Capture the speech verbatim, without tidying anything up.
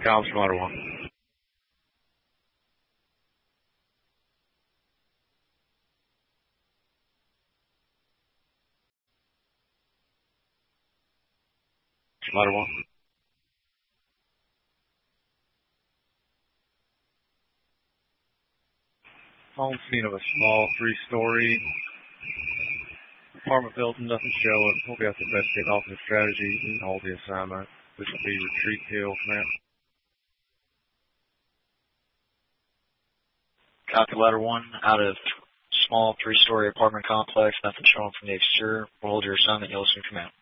Comms from ladder one. Ladder one. Home scene of a small three-story apartment building, nothing showing. We'll be able to investigate alternate strategy and hold the assignment. This will be retreat kill, command. Copy, ladder one, out of small three-story apartment complex, nothing showing from the exterior. We'll hold your assignment, you'll listen to command.